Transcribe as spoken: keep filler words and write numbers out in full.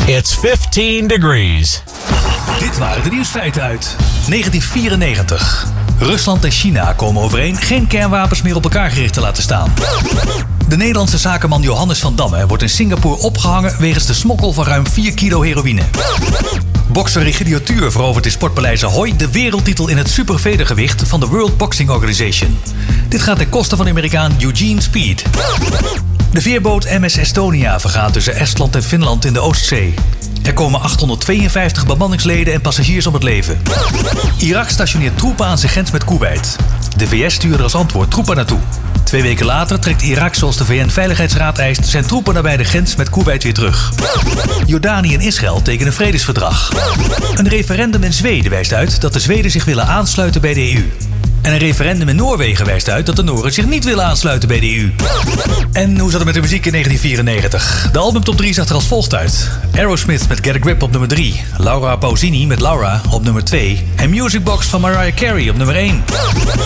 It's fifteen degrees. Dit waren de nieuwsfeiten uit negentien vierennegentig. Rusland en China komen overeen geen kernwapens meer op elkaar gericht te laten staan. De Nederlandse zakenman Johannes van Damme wordt in Singapore opgehangen wegens de smokkel van ruim vier kilo heroïne. Bokser Rigidio Tuur verovert in Sportpaleis Ahoy de wereldtitel in het supervedergewicht van de World Boxing Organization. Dit gaat ten koste van de Amerikaan Eugene Speed. De veerboot M S Estonia vergaat tussen Estland en Finland in de Oostzee. Er komen achthonderdtweeënvijftig bemanningsleden en passagiers om het leven. Irak stationeert troepen aan zijn grens met Koeweit. De V S stuurde als antwoord troepen naartoe. Twee weken later trekt Irak, zoals de V N-veiligheidsraad eist, zijn troepen nabij de grens met Koeweit weer terug. Jordanië en Israël tekenen een vredesverdrag. Een referendum in Zweden wijst uit dat de Zweden zich willen aansluiten bij de E U. En een referendum in Noorwegen wijst uit dat de Nooren zich niet willen aansluiten bij de E U. En hoe zat het met de muziek in negentien vierennegentig? De albumtop drie zag er als volgt uit. Aerosmith met Get a Grip op nummer drie. Laura Pausini met Laura op nummer twee. En Music Box van Mariah Carey op nummer één.